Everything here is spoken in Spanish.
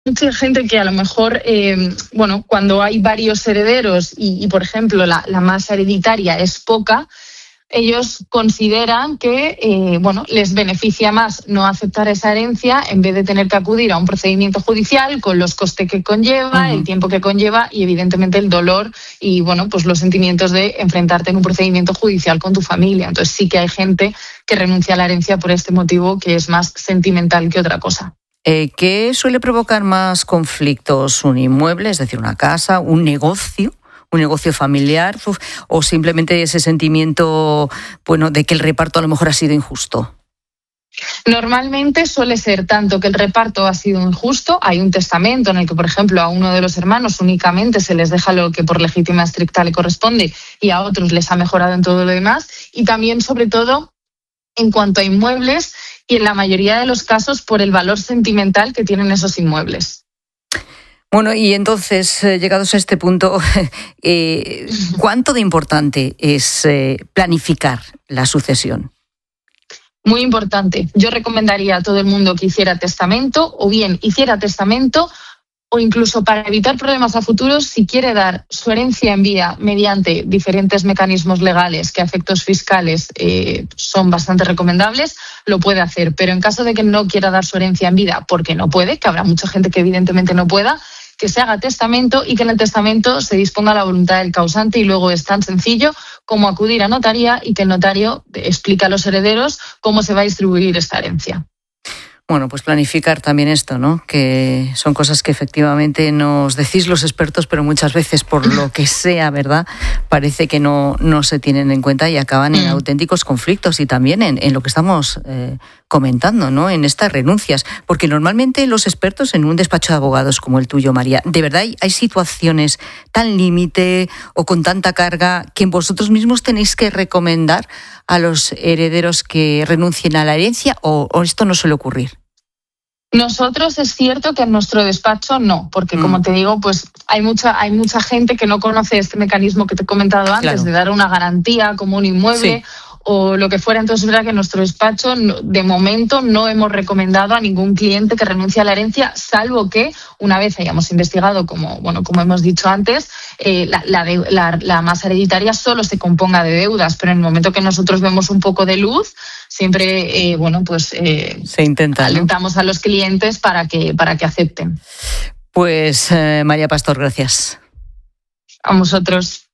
Mucha gente que a lo mejor, cuando hay varios herederos y por ejemplo, la masa hereditaria es poca, ellos consideran que les beneficia más no aceptar esa herencia en vez de tener que acudir a un procedimiento judicial con los costes que conlleva, el tiempo que conlleva y evidentemente el dolor y los sentimientos de enfrentarte en un procedimiento judicial con tu familia. Entonces sí que hay gente que renuncia a la herencia por este motivo, que es más sentimental que otra cosa. ¿Qué suele provocar más conflictos? ¿Un inmueble, es decir, una casa, un negocio familiar, o simplemente ese sentimiento, de que el reparto a lo mejor ha sido injusto? Normalmente suele ser tanto que el reparto ha sido injusto, hay un testamento en el que, por ejemplo, a uno de los hermanos únicamente se les deja lo que por legítima estricta le corresponde y a otros les ha mejorado en todo lo demás, y también, sobre todo, en cuanto a inmuebles y en la mayoría de los casos por el valor sentimental que tienen esos inmuebles. Bueno, y entonces, llegados a este punto, ¿cuánto de importante es planificar la sucesión? Muy importante. Yo recomendaría a todo el mundo que hiciera testamento, o bien hiciera testamento, o incluso para evitar problemas a futuro, si quiere dar su herencia en vida mediante diferentes mecanismos legales que a efectos fiscales son bastante recomendables, lo puede hacer. Pero en caso de que no quiera dar su herencia en vida porque no puede, que habrá mucha gente que evidentemente no pueda, que se haga testamento y que en el testamento se disponga la voluntad del causante, y luego es tan sencillo como acudir a notaría y que el notario explique a los herederos cómo se va a distribuir esta herencia. Bueno, pues planificar también esto, ¿no? Que son cosas que efectivamente nos decís los expertos, pero muchas veces por lo que sea, ¿verdad? Parece que no se tienen en cuenta y acaban en auténticos conflictos, y también en lo que estamos comentando, ¿no? En estas renuncias. Porque normalmente los expertos en un despacho de abogados como el tuyo, María, ¿de verdad hay situaciones tan límite o con tanta carga que vosotros mismos tenéis que recomendar a los herederos que renuncien a la herencia, o esto no suele ocurrir? Nosotros es cierto que en nuestro despacho no, porque como te digo, pues hay mucha gente que no conoce este mecanismo que te he comentado antes, claro, de dar una garantía como un inmueble. Sí. O lo que fuera. Entonces es verdad que en nuestro despacho de momento no hemos recomendado a ningún cliente que renuncie a la herencia, salvo que una vez hayamos investigado, como hemos dicho antes, la masa hereditaria solo se componga de deudas, pero en el momento que nosotros vemos un poco de luz, siempre se intenta, alentamos, ¿no?, a los clientes para que acepten. Pues María Pastor, gracias. A vosotros.